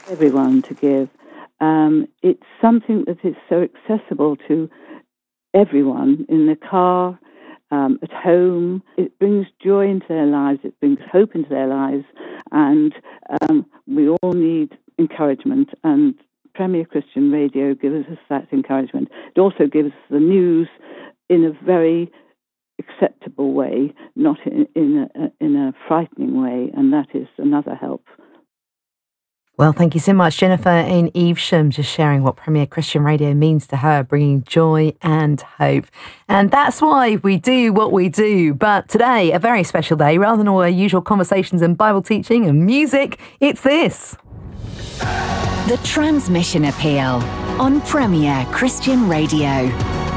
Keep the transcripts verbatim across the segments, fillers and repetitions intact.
everyone to give. Um, it's something that is so accessible to everyone in the car, um, at home. It brings joy into their lives. It brings hope into their lives. And um, we all need encouragement. And Premier Christian Radio gives us that encouragement. It also gives us the news in a very acceptable way, not in, in, a, in a frightening way. And that is another help. Well, thank you so much, Jennifer in Evesham, just sharing what Premier Christian Radio means to her, bringing joy and hope. And that's why we do what we do. But today, a very special day. Rather than all our usual conversations and Bible teaching and music, it's this. The Transmission Appeal on Premier Christian Radio.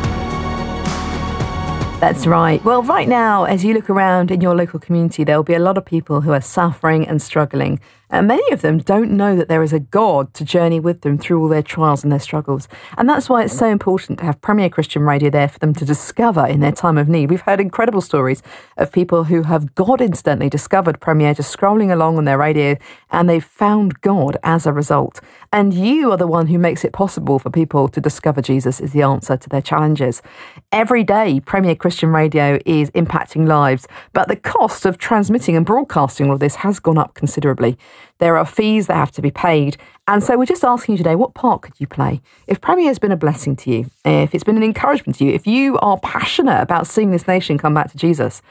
That's right. Well, right now, as you look around in your local community, there will be a lot of people who are suffering and struggling. And many of them don't know that there is a God to journey with them through all their trials and their struggles. And that's why it's so important to have Premier Christian Radio there for them to discover in their time of need. We've heard incredible stories of people who have God instantly discovered Premier, just scrolling along on their radio, and they've found God as a result. And you are the one who makes it possible for people to discover Jesus is the answer to their challenges. Every day, Premier Christian Radio is impacting lives, but the cost of transmitting and broadcasting all of this has gone up considerably. There are fees that have to be paid. And so we're just asking you today, what part could you play? If Premier has been a blessing to you, if it's been an encouragement to you, if you are passionate about seeing this nation come back to Jesus,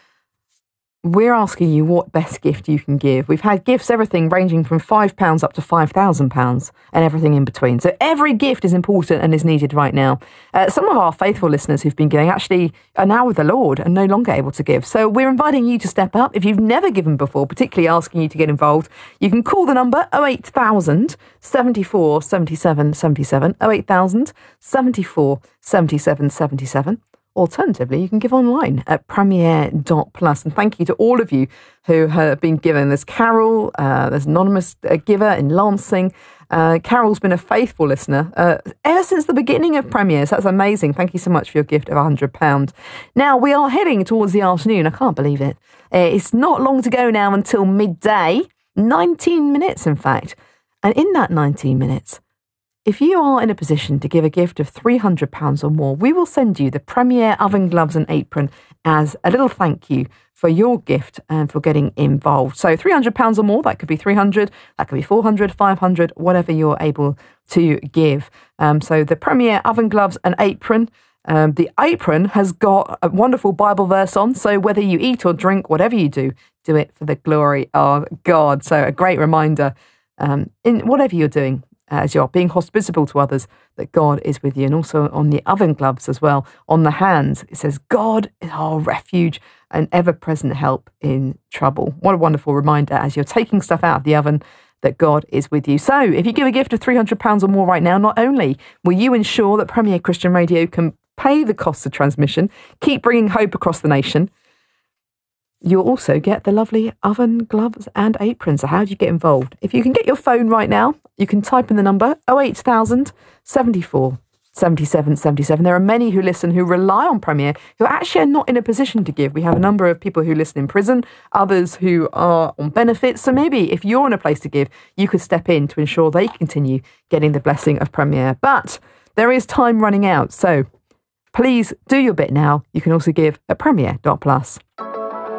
we're asking you what best gift you can give. We've had gifts, everything ranging from five pounds up to five thousand pounds and everything in between. So every gift is important and is needed right now. Uh, some of our faithful listeners who've been giving actually are now with the Lord and no longer able to give. So we're inviting you to step up. If you've never given before, particularly asking you to get involved, you can call the number oh eight thousand, seventy-four, seventy-seven, seventy-seven, oh eight thousand, seventy-four, seventy-seven, seventy-seven. Alternatively, you can give online at premier dot plus. And thank you to all of you who have been given. There's Carol, uh, there's anonymous uh, giver in Lancing. Uh, Carol's been a faithful listener uh, ever since the beginning of Premier. So that's amazing. Thank you so much for your gift of one hundred pounds. Now, we are heading towards the afternoon. I can't believe it. Uh, it's not long to go now until midday. nineteen minutes, in fact. And in that nineteen minutes, if you are in a position to give a gift of three hundred pounds or more, we will send you the Premier oven gloves and apron as a little thank you for your gift and for getting involved. So three hundred pounds or more, that could be three hundred, that could be four hundred, five hundred, whatever you're able to give. Um, so the Premier oven gloves and apron. Um, the apron has got a wonderful Bible verse on, so whether you eat or drink, whatever you do, do it for the glory of God. So a great reminder um, in whatever you're doing, as you're being hospitable to others, that God is with you. And also on the oven gloves as well, on the hands, it says, God is our refuge and ever-present help in trouble. What a wonderful reminder as you're taking stuff out of the oven, that God is with you. So if you give a gift of three hundred pounds or more right now, not only will you ensure that Premier Christian Radio can pay the costs of transmission, keep bringing hope across the nation, you'll also get the lovely oven gloves and aprons. So how do you get involved? If you can get your phone right now, you can type in the number oh eight thousand, seventy-four, seventy-seven, seventy-seven. There are many who listen who rely on Premier who actually are not in a position to give. We have a number of people who listen in prison, others who are on benefits. So maybe if you're in a place to give, you could step in to ensure they continue getting the blessing of Premier. But there is time running out. So please do your bit now. You can also give at premier dot plus.